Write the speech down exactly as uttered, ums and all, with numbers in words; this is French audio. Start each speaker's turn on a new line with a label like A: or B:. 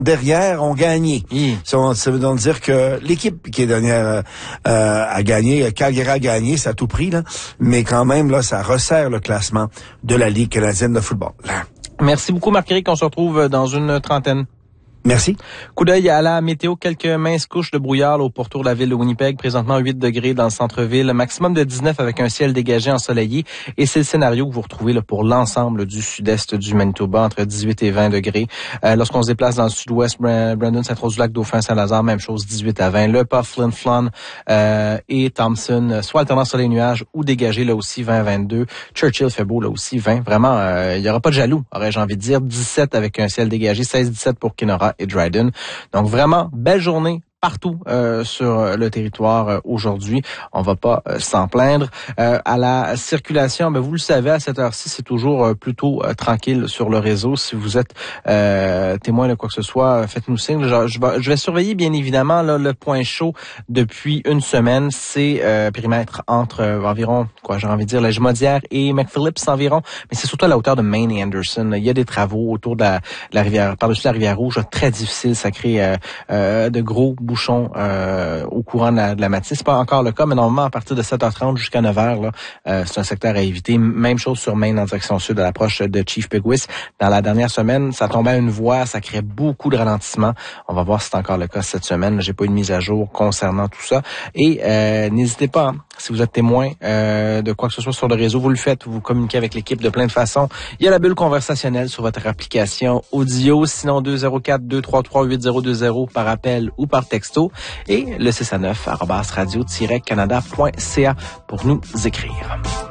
A: derrière ont gagné.
B: Oui.
A: Ça, ça veut donc dire que l'équipe qui est dernière euh, a gagné, Calgary a gagné, c'est à tout prix, là, mais quand même, là, ça resserre le classement de la Ligue canadienne de football. Là.
B: Merci beaucoup, Marc-Éric. On se retrouve dans une trentaine.
A: Merci.
B: Coup d'œil à la météo, quelques minces couches de brouillard là, au pourtour de la ville de Winnipeg, présentement huit degrés dans le centre-ville, maximum de dix-neuf avec un ciel dégagé ensoleillé, et c'est le scénario que vous retrouvez là, pour l'ensemble du sud-est du Manitoba, entre dix-huit et vingt degrés. Euh, lorsqu'on se déplace dans le sud-ouest, Brandon, Saint-Rose-du-Lac, Dauphin, Saint-Lazare, même chose, dix-huit à vingt. Le Pas, Flin Flon euh, et Thompson, soit alternant soleil-nuage ou dégagé là aussi, vingt à vingt-deux. Churchill fait beau là aussi, vingt. Vraiment, euh, il y aura pas de jaloux, aurais-je envie de dire. dix-sept avec un ciel dégagé, seize à dix-sept pour Kenora et Dryden. Donc vraiment, belle journée partout euh, sur le territoire euh, aujourd'hui. On va pas euh, s'en plaindre. Euh, à la circulation, ben, vous le savez, à cette heure-ci, c'est toujours euh, plutôt euh, tranquille sur le réseau. Si vous êtes euh, témoin de quoi que ce soit, faites-nous signe. Je, je, vais, je vais surveiller bien évidemment là, le point chaud depuis une semaine. C'est euh, périmètre entre euh, environ, quoi, j'ai envie de dire, la Jumodière et McPhillips environ. Mais c'est surtout à la hauteur de Main et Anderson. Il y a des travaux autour de la, de la rivière, par-dessus la rivière Rouge, très difficile. Ça crée euh, euh, de gros bouchons euh, au courant de la, de la matinée. C'est pas encore le cas, mais normalement, à partir de sept heures trente jusqu'à neuf heures, là, euh, c'est un secteur à éviter. Même chose sur Main en direction sud à l'approche de Chief Pigwis. Dans la dernière semaine, ça tombait à une voie, ça crée beaucoup de ralentissement. On va voir si c'est encore le cas cette semaine. J'ai pas eu de mise à jour concernant tout ça. Et euh, n'hésitez pas, hein, si vous êtes témoin euh, de quoi que ce soit sur le réseau, vous le faites, vous communiquez avec l'équipe de plein de façons. Il y a la bulle conversationnelle sur votre application audio, sinon deux zéro quatre, deux trois trois, huit zéro deux zéro par appel ou par texto. Et le six à neuf arobase radio tiret canada point c a pour nous écrire.